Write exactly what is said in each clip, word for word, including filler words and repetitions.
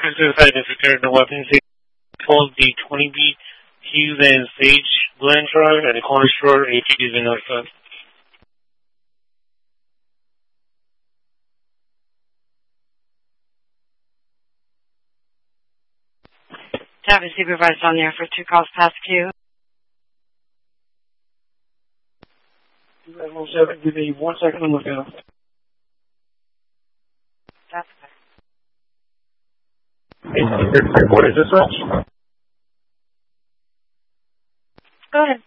Suicide is returned to weapons. He pulled the twenty B Hughes and Sage blend truck at the corner store, A T Ds in Northside. Have a supervised on there for two calls past two. Give me one second and look at it. That's okay. What is this one? Go ahead.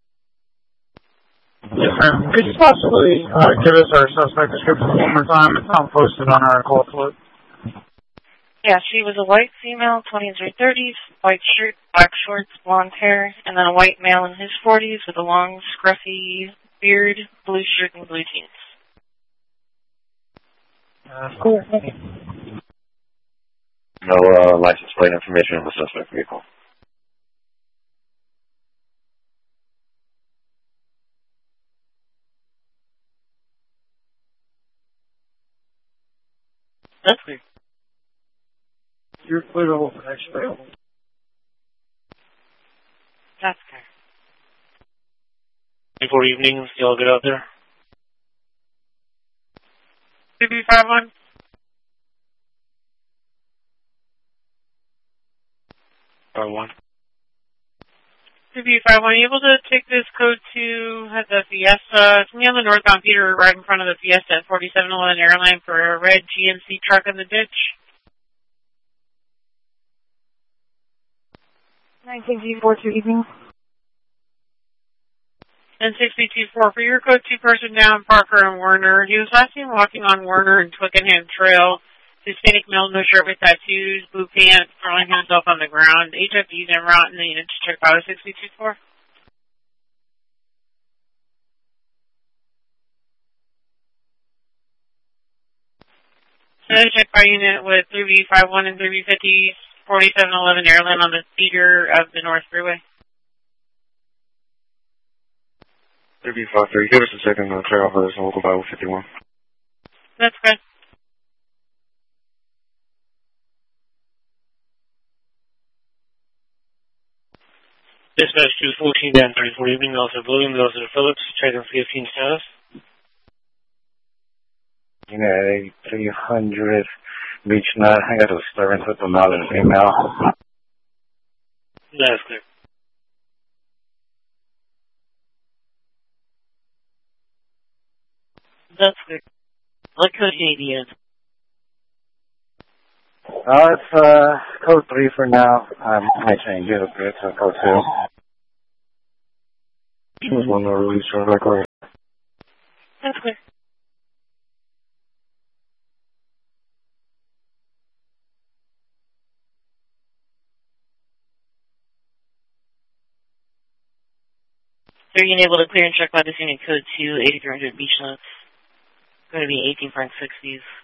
Yes, ma'am. Could you possibly uh, give us our suspect description one more time? It's not posted on our call float. Yeah, she was a white female, twenties or thirties, white shirt, black shorts, blonde hair, and then a white male in his forties with a long, scruffy beard, blue shirt, and blue jeans. Uh, cool. No uh, license plate information on the suspect vehicle. That's weird. You're clear to hold the next rail. That's fair. Before evenings, y'all get out there? two B five one. Five one. two B five one, are you able to take this code to the Fiesta? It's me on the northbound Peter, right in front of the Fiesta at forty-seven eleven Airline for a red G M C truck in the ditch. nineteen G four two evening. And six B two four, for your code two person down, Parker and Werner. He was last seen walking on Werner and Twickenham Trail. Hispanic male, no shirt with tattoos, blue pants, throwing himself on the ground. H F D's en route in the unit to check out six B two four. So check by unit with three B five one and three B fifty, forty-seven eleven Airline on the feeder of the North Freeway. three B five three, give us a second to clear off of this local Bible fifty-one. That's good. Dispatch two fourteen and thirty-four evening, Officer Williams, Officer Phillips, check on fifteen status. Unit three hundred, Beach Nut, I got a disturbance with the male and female. That's clear. That's good. What code do you need? Uh, it's uh, code three for now. I might change it a bit to code two. Just one more release for record. That's good. So you're able to clear and check by this unit code two, eighty-three hundred Beach Nuts. Going to be eighteen Frank sixties.